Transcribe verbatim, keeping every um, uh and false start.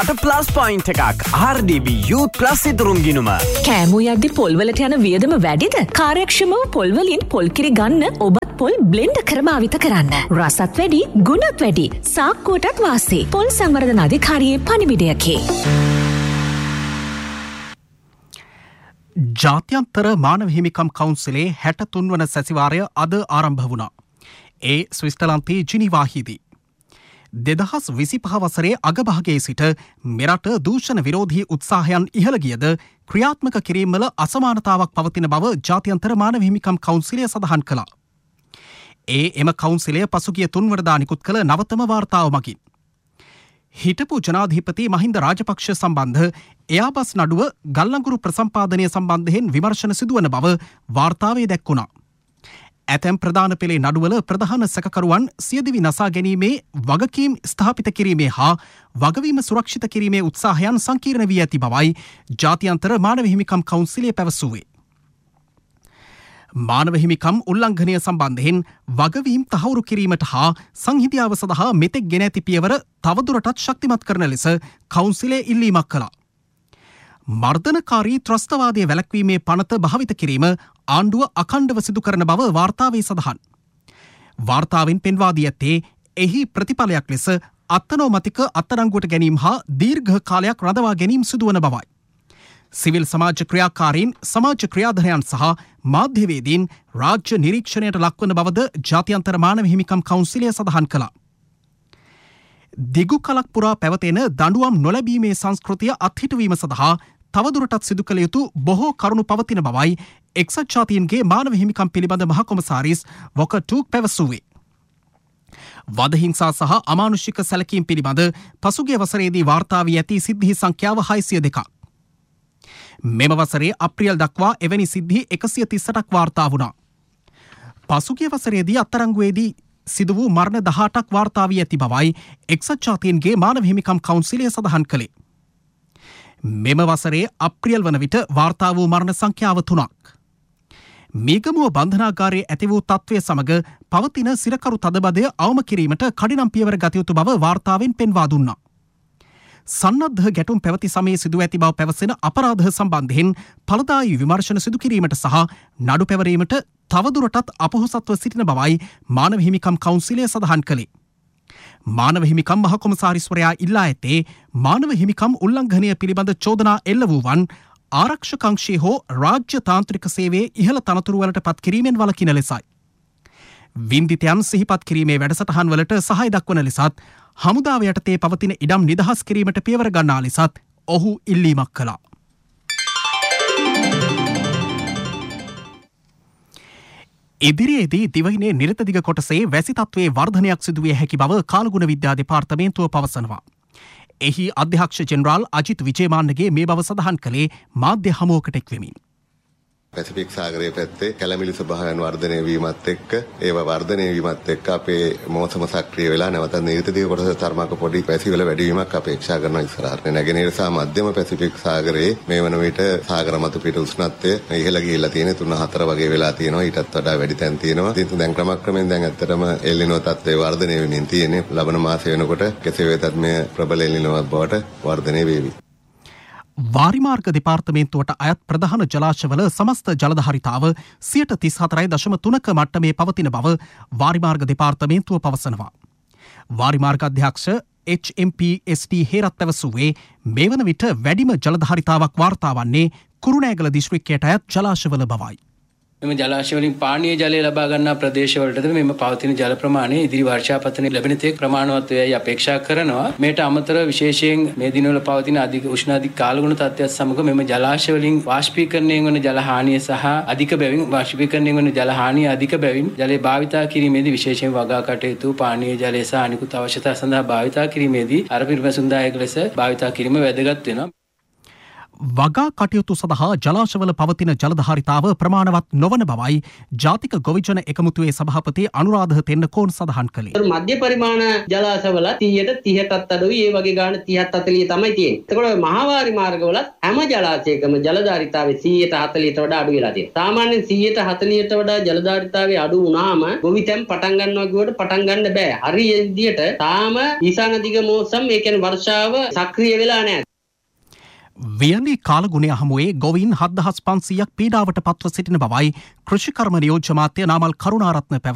අට plus point එකක් R ඩී බී Youth Plus ඉදරුම් ගිනුම. කෑමෝ යද්දි පොල් වලට යන වියදම වැඩිද? කාර්යක්ෂමව පොල් වලින් පොල් කිරි ගන්න ඔබත් පොල් බ්ලෙන්ඩ් කර භාවිත කරන්න. රසත් වැඩි, ගුණත් වැඩි. සාක්කුවටත් වාසි. පොල් සංවර්ධන අධිකාරියේ පණිවිඩයකි. ජාත්‍යන්තර මානව හිමිකම් කවුන්සිලේ හැට තුන් වන සැසිවාරය අද ආරම්භ වුණා. ඒ ස්විස්තලන්තයේ ජිනීවාහිදී. දෙදහස් විසිපහ වසරේ අගභාගයේ සිට මෙරට දූෂණ විරෝධී උත්සාහයන් ඉහළ ගියද ක්‍රියාත්මක කිරීම්වල අසමානතාවක් පවතින බව ජාත්‍යන්තර මානව හිමිකම් කවුන්සිලය සඳහන් කළා. ඒ එම කවුන්සිලය පසුගිය තුන්වරදා නිකුත් කළ නවතම වාර්තාව මගින්. හිටපු ජනාධිපති මහින්ද රාජපක්ෂ සම්බන්ධ එයාබස් නඩුව ගල්ලංගුරු ප්‍රසම්පාදනය සම්බන්ධයෙන් විමර්ශන සිදුවන බව වාර්තාවේ දැක්වුණා. ඇතැම් ප්‍රධාන පෙළේ නඩුවල ප්‍රධාන සැකකරුවන් සියදිවි නසා ගැනීමේ වගකීම් ස්ථාපිත කිරීමේ හා වගවීම සුරක්ෂිත කිරීමේ උත්සාහයන් සංකීර්ණ වී ඇති බවයි ජාත්‍යන්තර මානව හිමිකම් කවුන්සිලය පැවසුවේ. මානව හිමිකම් උල්ලංඝනය සම්බන්ධයෙන් වගවීම් තහවුරු කිරීමට හා සංහිඳියාව සඳහා මෙතෙක් ගෙන ඇති පියවර තවදුරටත් ශක්තිමත් කරන ලෙස කවුන්සිලය ඉල්ලීමක් කළා. මර්ධනකාරී ත්‍රස්තවාදය වැළැක්වීමේ පනත භාවිත කිරීම ආණ්ඩුව අඛණ්ඩව සිදු කරන බව වාර්තාවේ සඳහන්. වාර්තාවෙන් පෙන්වා දී ඇත්තේ එහි ප්‍රතිඵලයක් ලෙස අත්නෝමතික අත්අඩංගුවට ගැනීම හා දීර්ඝ කාලයක් රඳවා ගැනීම සිදුවන බවයි. සිවිල් සමාජ ක්‍රියාකාරීන් සමාජ ක්‍රියාධරයන් සහ මාධ්‍යවේදීන් රාජ්‍ය නිරීක්ෂණයට ලක්වන බවද ජාත්‍යන්තර මානව හිමිකම් කවුන්සිලය සඳහන් කළා. දිගු කලක් පුරා පැවතෙන දඬුවම් නොලැබීමේ සංස්කෘතිය අත්හිටුවීම සඳහා තවදුරටත් සිදු කළ යුතු බොහෝ කරුණු පවතින බවයි එක්සත් ජාතීන්ගේ මානව හිමිකම් පිළිබඳ මහකොමසාරිස් වොකර් ටූක් පැවසුවේ. වදහිංසා සහ අමානුෂික සැලකීම් පිළිබඳ පසුගිය වසරේදී වාර්තා වී ඇති සිද්ධි සංඛ්‍යාව හයසිය දෙකක්. මෙම වසරේ අප්‍රියල් දක්වා එවැනි සිද්ධි එකසිය තිස් අටක් වාර්තා වුණා. පසුගිය වසරේදී අත්අඩංගුවේදී සිදු වූ මරණ දහඅටක් වාර්තා වී ඇති බවයි එක්සත් ජාතීන්ගේ මානව හිමිකම් කවුන්සිලය සඳහන් කළේ. මෙම වසරේ අප්‍රියල් වන විට වාර්තා වූ මරණ සංඛ්‍යාව තුනක්. මේගමුව බන්ධනාගාරයේ ඇති වූ තත්ත්වය සමග පවතින සිරකරු තදබදය අවම කිරීමට කඩිනම් පියවර ගත යුතු බව වාර්තාවෙන් පෙන්වා දුන්නා. සන්නද්ධ ගැටුම් පැවති සමයේ සිදුව ඇති බව පැවසෙන අපරාධ සම්බන්ධයෙන් ඵලදායී විමර්ශන සිදු කිරීමට සහ නඩු පැවරීමට තවදුරටත් අපොහොසත්ව සිටින බවයි මානව හිමිකම් කවුන්සිලය සඳහන් කළේ. මානව හිමිකම් මහකොමසාරිස්වරයා ඉල්ලා ඇත්තේ මානව හිමිකම් උල්ලංඝනය පිළිබඳ චෝදනා එල්ල වූවන් ආරක්ෂකංශයේ හෝ රාජ්‍ය තාන්ත්‍රික සේවයේ ඉහළ තනතුරුවලට පත් කිරීමෙන් වළකින ලෙසයි. වින්දිතයන් සිහිපත් කිරීමේ වැඩසටහන් වලට සහාය දක්වන ලෙසත් හමුදාව යටතේ පවතින ඉඩම් නිදහස් කිරීමට පියවර ගන්නා ලෙසත් ඔහු ඉල්ලීමක් කළා. ඉදිරියේදී දිවයිනේ නිරතදිග කොටසේ වැසි තත්ත්වයේ වර්ධනයක් සිදුවිය හැකි බව කාලගුණ විද්‍යා දෙපාර්තමේන්තුව පවසනවා. එහි අධ්‍යක්ෂ ජෙනරාල් අජිත් විජේමාන්නගේ මේ බව සඳහන් කළේ මාධ්‍ය හමුවකට එක්වෙමින්. පැසිෆික් සාගරයේ පැත්තේ කැලමිලි ස්වභාවයන් වර්ධනය වීමත් එක්ක ඒව වර්ධනය වීමත් එක්ක අපේ මෝසම සක්‍රිය වෙලා නැවත නිරතදිග කොටස තරමක පොඩි පැසිවල වැඩිවීමක් අපේක්ෂා කරනවා ඉස්සරහට. නැගෙනහිර සහ මධ්‍යම පැසිෆික් සාගරයේ මේ වන විට සාගර මත පිට උෂ්ණත්වය ඉහළ ගිහිල්ලා තියෙන තුන හතර වගේ වෙලා තියෙනවා. ඊටත් වඩා වැඩි තැන් තියෙනවා. ඉතින් දැන් ක්‍රමක්‍රමයෙන් දැන් ඇත්තටම එල්ලිනෝ තත්ත්වය වර්ධනය වෙමින් තියෙන්නේ. ලබන මාසය වෙනකොට කෙසේ වෙතත් මේ ප්‍රබල එල්ලිනෝවක් බවට වර්ධනය වේවි. වාරිමාර්ග දෙපාර්තමේන්තුවට අයත් ප්‍රධාන ජලාශවල සමස්ත ජලධාරිතාව සියයට තිස් හතරයි දශම තුනක මට්ටමේ පවතින බව වාරිමාර්ග දෙපාර්තමේන්තුව පවසනවා. වාරිමාර්ග අධ්‍යක්ෂ එච් එම් පී එස් ටී හේරත් පැවසුවේ මේ වන විට වැඩිම ජලධාරිතාවක් වාර්තා වන්නේ කුරුණෑගල දිස්ත්‍රික්කයට අයත් ජලාශවල බවයි. මෙම ජලාශය වලින් පානීය ජලය ලබා ගන්නා ප්‍රදේශවලටද මෙම පවතින ජල ප්‍රමාණය ඉදිරි වර්ෂාපතන ලැබෙන තෙක් ප්‍රමාණවත් වේයි අපේක්ෂා කරනවා. මේට අමතරව විශේෂයෙන් මේ දිනවල පවතින අධික උෂ්ණ අධික කාලගුණ තත්ත්වයත් සමග මෙම ජලාශය වලින් වාෂ්පීකරණයෙන් වන ජල හානිය සහ අධික බැවින් වාෂ්පීකරණයෙන් වන ජල හානිය අධික බැවින් ජලය භාවිතා කිරීමේදී විශේෂයෙන් වගා කටයුතු පානීය ජලය සහ අනිකුත් අවශ්‍යතා සඳහා භාවිතා කිරීමේදී අර පිරිමැසුම්දායක ලෙස භාවිතා කිරීම වැදගත් වෙනවා. වගා කටයුතු සඳහා ජලාශවල පවතින ජලධාරිතාව ප්‍රමාණවත් නොවන බවයි ජාතික ගොවිජන එකමුතුවේ සභාපති අනුරාධ තෙන්නකෝන් සඳහන් කළේ. මධ්‍ය පරිමාණ ජලාශවල තිහට තිහටත් අඩුයි. ඒ වගේ ගාන තිහත් හතලිය තමයි තියෙන්නේ. එතකොට මහාවාරි මාර්ගවල හැම ජලාශයකම ජලධාරිතාවේ සීයට හතළිහට වඩා අඩු වෙලා තියෙනවා. සාමාන්‍යයෙන් සීයට හතළිහට වඩා ජලධාරිතාවේ අඩු වුණාම ගොවිතැන් පටන් ගන්නවා කිව්වට පටන් ගන්න බෑ. හරි විදියට තාම ඊසාන දිග මෝසම් ඒ කියන්නේ වර්ෂාව සක්‍රිය වෙලා නැහැ. වියලි කාලගුණය හමුවේ ගොවීන් හත්දහස් පන්සීයක් පීඩාවට පත්ව සිටින බවයි කෘෂිකර්ම නියෝජ්‍ය මාත්‍ය නාමල් කරුණාරත්න පැවසුවේ.